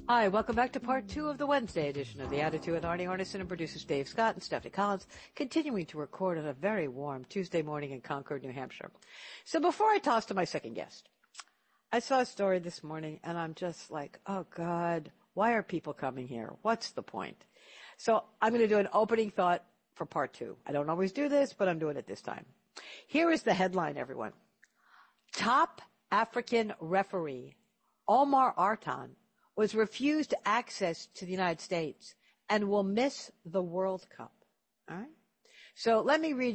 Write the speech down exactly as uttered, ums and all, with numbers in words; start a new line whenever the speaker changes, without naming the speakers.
Hi, welcome back to part two of the Wednesday edition of The Attitude with Arnie Arneson and producers Dave Scott and Stephanie Collins, continuing to record on a very warm Tuesday morning in Concord, New Hampshire. So before I toss to my second guest, I saw a story this morning and I'm just like, oh God, why are people coming here? What's the point? So I'm going to do an opening thought for part two. I don't always do this, but I'm doing it this time. Here is the headline, everyone. Top African referee Omar Artan was refused access to the United States and will miss the World Cup. All right? So let me read